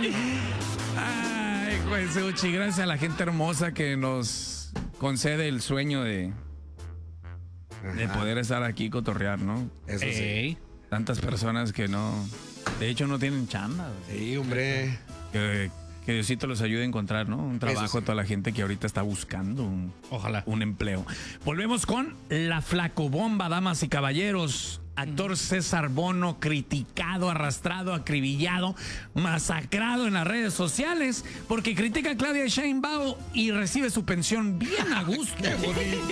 Ay, pues, Uchi, gracias a la gente hermosa que nos concede el sueño de poder estar aquí y cotorrear, ¿no? Eso sí. Tantas personas que no, de hecho no tienen chamba. Sí, hombre. Que Diosito los ayude a encontrar, ¿no? Un trabajo a toda la gente que ahorita está buscando un empleo. Volvemos con la flacobomba, damas y caballeros. Actor César Bono, criticado, arrastrado, acribillado, masacrado en las redes sociales porque critica a Claudia Sheinbaum y recibe su pensión bien a gusto. ¡Qué bonito!